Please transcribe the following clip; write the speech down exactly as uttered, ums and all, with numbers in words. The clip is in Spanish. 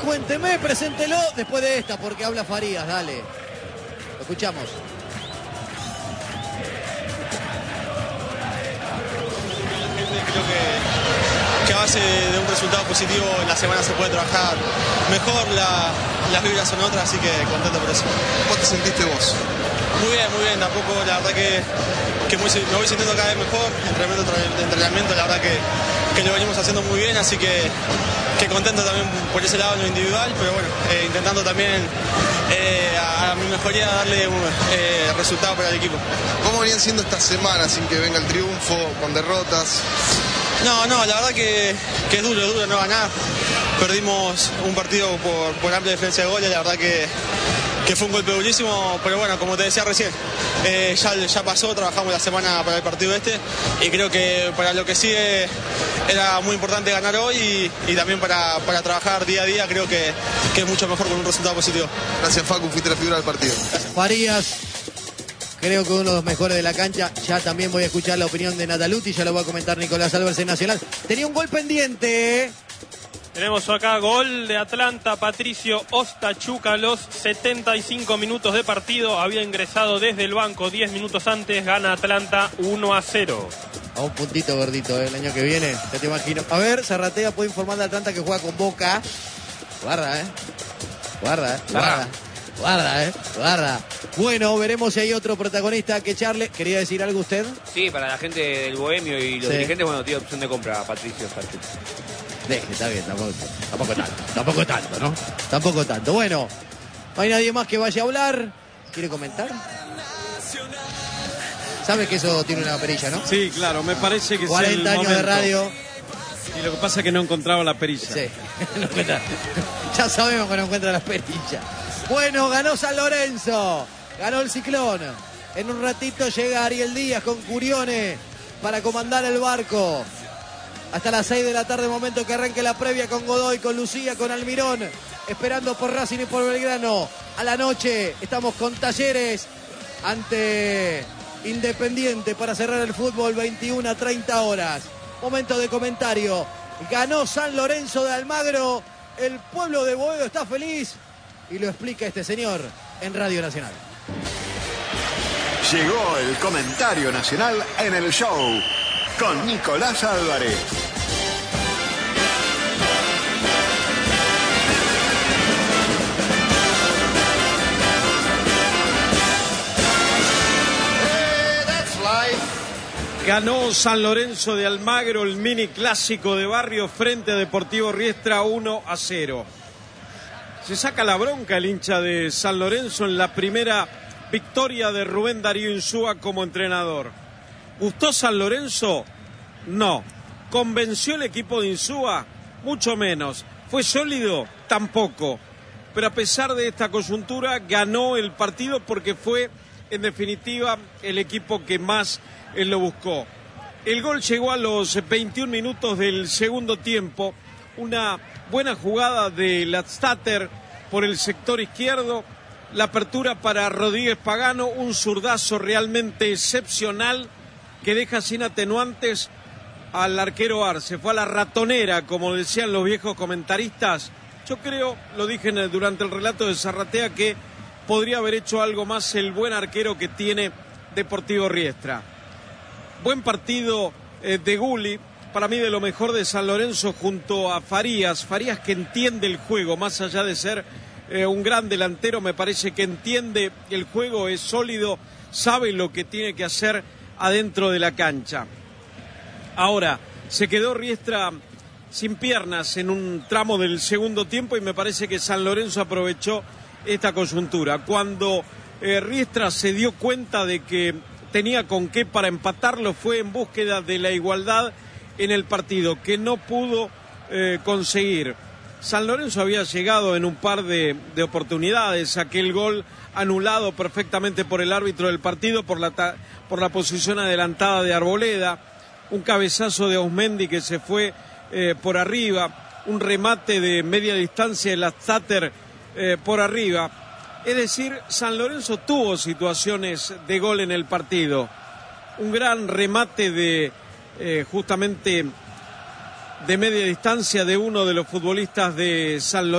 cuénteme, preséntelo después de esta, porque habla Farías, dale. Lo escuchamos. Creo que, que a base de un resultado positivo en la semana se puede trabajar mejor, la, las vibras son otras, así que contento por eso. ¿Cómo te sentiste vos? Muy bien, muy bien, tampoco la verdad que, que muy, me voy sintiendo cada vez mejor, entrenamiento tras entrenamiento, la verdad que, que lo venimos haciendo muy bien, así que, que contento también por ese lado en lo individual, pero bueno, eh, intentando también eh, a, a mi mejoría darle un eh, resultado para el equipo. ¿Cómo venían siendo estas semanas sin que venga el triunfo, con derrotas? No, no, la verdad que, que es duro, es duro no ganar. Perdimos un partido por, por amplia diferencia de goles, la verdad que, que fue un golpe durísimo, pero bueno, como te decía recién, eh, ya, ya pasó, trabajamos la semana para el partido este y creo que para lo que sigue era muy importante ganar hoy y, y también para, para trabajar día a día creo que, que es mucho mejor con un resultado positivo. Gracias, Facu, fuiste la figura del partido. Farías, creo que uno de los mejores de la cancha. Ya también voy a escuchar la opinión de Nataluti, ya lo va a comentar Nicolás Álvarez en Nacional. Tenía un gol pendiente, ¿eh? Tenemos acá gol de Atlanta, Patricio Ostachuca, los setenta y cinco minutos de partido. Había ingresado desde el banco diez minutos antes. Gana Atlanta uno a cero. A un puntito gordito, ¿eh? El año que viene, ya te imagino. A ver, Zarratea puede informar de Atlanta que juega con Boca. Guarda, ¿eh? Guarda, ¿eh? Guarda. Guarda, ¿eh? Guarda. Bueno, veremos si hay otro protagonista que Charle. ¿Quería decir algo usted? Sí, para la gente del Bohemio y los Sí. dirigentes, bueno, tiene opción de compra, Patricio Ostachuca. Deje, está bien, tampoco, tampoco tanto, tampoco tanto, ¿no? Tampoco tanto. Bueno, no hay nadie más que vaya a hablar. ¿Quiere comentar? ¿Sabes que eso tiene una perilla, no? Sí, claro, me parece que es el cuarenta años de momento. radio. Y lo que pasa es que no encontraba la perilla. Sí, no encuentra. Ya sabemos que no encuentra las perillas. Bueno, ganó San Lorenzo, ganó el Ciclón. En un ratito llega Ariel Díaz con Curione para comandar el barco. Hasta las seis de la tarde, momento que arranque la previa con Godoy, con Lucía, con Almirón, esperando por Racing y por Belgrano. A la noche estamos con Talleres ante Independiente para cerrar el fútbol, veintiuna a treinta horas. Momento de comentario. Ganó San Lorenzo de Almagro. El pueblo de Boedo está feliz. Y lo explica este señor en Radio Nacional. Llegó el comentario nacional en el show con Nicolás Álvarez. Ganó San Lorenzo de Almagro el mini clásico de barrio frente a Deportivo Riestra uno a cero. Se saca la bronca el hincha de San Lorenzo en la primera victoria de Rubén Darío Insúa como entrenador. ¿Gustó San Lorenzo? No. ¿Convenció el equipo de Insúa? Mucho menos. ¿Fue sólido? Tampoco. Pero a pesar de esta coyuntura, ganó el partido porque fue, en definitiva, el equipo que más él lo buscó. El gol llegó a los veintiún minutos del segundo tiempo. Una buena jugada de Ladstatter por el sector izquierdo. La apertura para Rodríguez Pagano, un zurdazo realmente excepcional que deja sin atenuantes al arquero Arce. Fue a la ratonera, como decían los viejos comentaristas. Yo creo, lo dije durante el relato de Zarratea, que podría haber hecho algo más el buen arquero que tiene Deportivo Riestra. Buen partido eh, de Gulli, para mí de lo mejor de San Lorenzo junto a Farías. Farías que entiende el juego, más allá de ser eh, un gran delantero, me parece que entiende el juego, es sólido, sabe lo que tiene que hacer adentro de la cancha. Ahora, se quedó Riestra sin piernas en un tramo del segundo tiempo y me parece que San Lorenzo aprovechó esta coyuntura. Cuando eh, Riestra se dio cuenta de que tenía con qué para empatarlo, fue en búsqueda de la igualdad en el partido, que no pudo eh, conseguir. San Lorenzo había llegado en un par de, de oportunidades, aquel gol anulado perfectamente por el árbitro del partido por la, por la posición adelantada de Arboleda, un cabezazo de Osmendi que se fue eh, por arriba, un remate de media distancia de Ladstatter eh, por arriba. Es decir, San Lorenzo tuvo situaciones de gol en el partido. Un gran remate de eh, justamente de media distancia de uno de los futbolistas de San Lorenzo.